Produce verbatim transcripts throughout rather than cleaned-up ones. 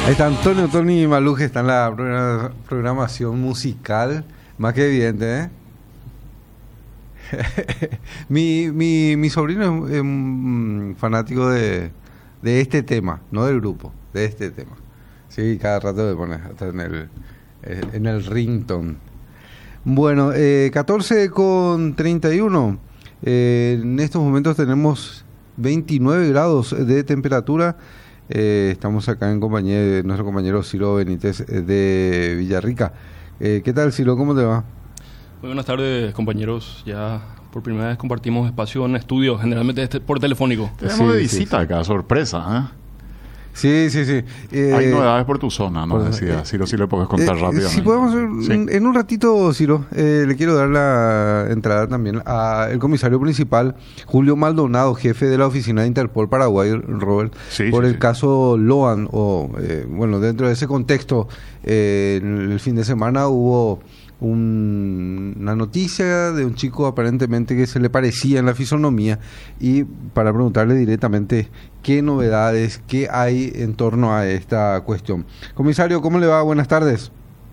Ahí está Antonio Tony Maluje, está en la programación musical, más que evidente, ¿eh? mi, mi, mi sobrino es, es un fanático de, de este tema, no del grupo, de este tema. Sí, cada rato le pones hasta en el, en el ringtone. Bueno, eh, catorce con treinta y uno. Eh, en estos momentos tenemos veintinueve grados de temperatura. Eh, estamos acá en compañía de nuestro compañero Ciro Benítez de Villarrica. Eh, ¿Qué tal, Ciro? ¿Cómo te va? Muy buenas tardes, compañeros. Ya por primera vez compartimos espacio en estudio, generalmente este, por telefónico. Tenemos Sí, de sí, visita sí. acá, sorpresa, ¿eh? Sí, sí, sí. Eh, Hay novedades por tu zona, ¿no? por- Decía, eh, si lo, si lo puedes contar eh, rápido. Si podemos hacer, Sí. en, en un ratito, Ciro, eh, le quiero dar la entrada también al comisario principal, Julio Maldonado, jefe de la oficina de Interpol Paraguay, Robert, Sí, por sí, el sí. caso Loan, o eh, bueno, dentro de ese contexto, eh, en el fin de semana hubo un- una noticia de un chico aparentemente que se le parecía en la fisonomía, y para preguntarle directamente qué novedades, qué hay en torno a esta cuestión. Comisario, ¿cómo le va? Buenas tardes.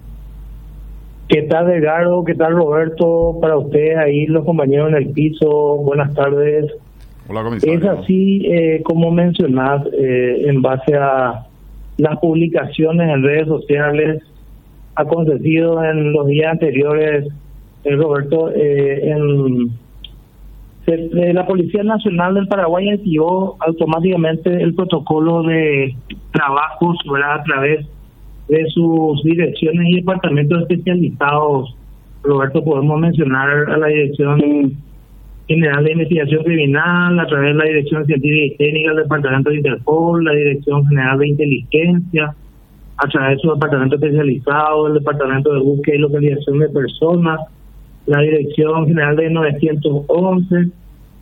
¿Qué tal, Edgardo? ¿Qué tal, Roberto? Para ustedes ahí, los compañeros en el piso, buenas tardes. Hola, comisario. Es así, eh, como mencionás, eh, en base a las publicaciones en redes sociales acontecido en los días anteriores, eh, Roberto, eh, en, se- eh, la Policía Nacional del Paraguay activó automáticamente el protocolo de trabajos, ¿verdad?, a través de sus direcciones y departamentos especializados. Roberto, podemos mencionar a la Dirección General de Investigación Criminal, a través de la Dirección Científica y Técnica del Departamento de Interpol, la Dirección General de Inteligencia, a través de su departamento especializado, el Departamento de Búsqueda y Localización de Personas, la Dirección General de novecientos once,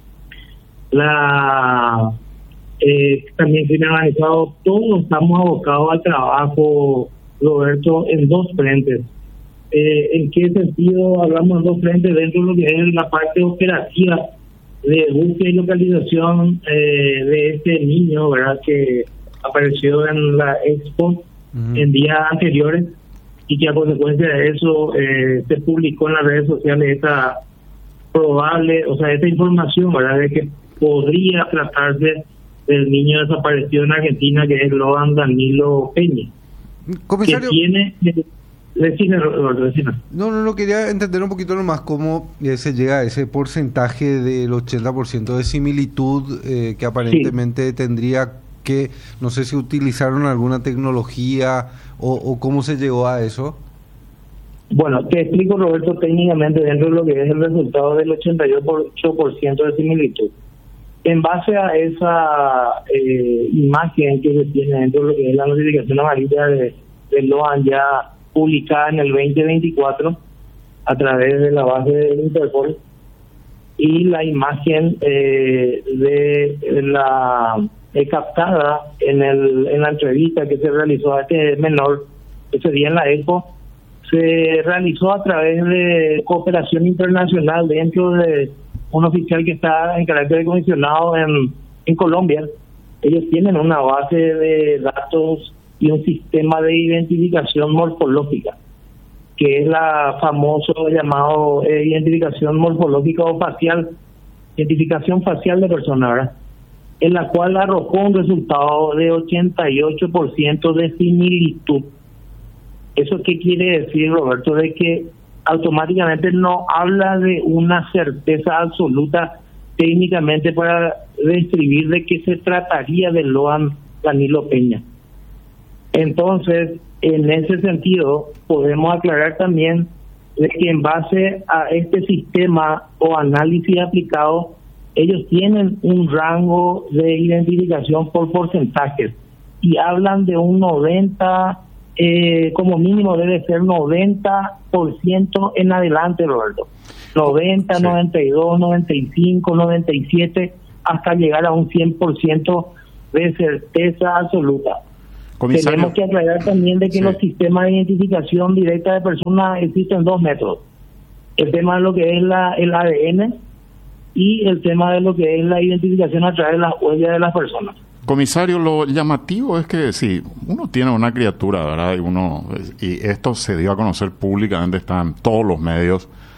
la eh, también crimen organizado. Todos estamos abocados al trabajo, Roberto, en dos frentes. Eh, ¿En qué sentido hablamos en dos frentes? Dentro de lo que es la parte operativa de búsqueda y localización eh, de este niño, ¿verdad?, que apareció en la Expo Ujú. en días anteriores, y que a consecuencia de eso eh, se publicó en las redes sociales esta probable, o sea, esta información, ¿verdad?, de que podría tratarse del niño desaparecido en Argentina, que es Loan Danilo Peña, que Comisario, tiene... Decime, Roberto, decime. no, no, no, quería entender un poquito nomás cómo eh, se llega a ese porcentaje del ochenta por ciento de similitud eh, que aparentemente tendría que, no sé si utilizaron alguna tecnología o, o cómo se llegó a eso. Bueno, te explico, Roberto, técnicamente dentro de lo que es el resultado del ochenta y ocho por ciento de similitud. En base a esa eh, imagen que se tiene dentro de lo que es la notificación amarilla de, de Loan, ya publicada en el veinte veinticuatro a través de la base del Interpol, y la imagen eh, de la eh, captada en, el, en la entrevista que se realizó a este menor ese día en la Expo, se realizó a través de cooperación internacional dentro de un oficial que está en carácter de comisionado en, en Colombia. Ellos tienen una base de datos y un sistema de identificación morfológica, que es la famoso llamado eh, identificación morfológica o facial, identificación facial de persona, ¿verdad?, en la cual arrojó un resultado de ochenta y ocho por ciento de similitud. ¿Eso qué quiere decir, Roberto? De que automáticamente no habla de una certeza absoluta técnicamente para describir de qué se trataría de Loan Danilo Peña. Entonces, en ese sentido, podemos aclarar también de que en base a este sistema o análisis aplicado, ellos tienen un rango de identificación por porcentajes y hablan de un noventa, eh, como mínimo debe ser noventa por ciento en adelante, Roberto. noventa, Sí. noventa y dos, noventa y cinco, noventa y siete, hasta llegar a un cien por ciento de certeza absoluta. Comisario. Tenemos que aclarar también de que Sí. los sistemas de identificación directa de personas existen dos métodos. El tema de lo que es la, el A D N y el tema de lo que es la identificación a través de las huellas de las personas. Comisario, lo llamativo es que sí, uno tiene una criatura, ¿verdad? Y uno y esto se dio a conocer públicamente, está en todos los medios,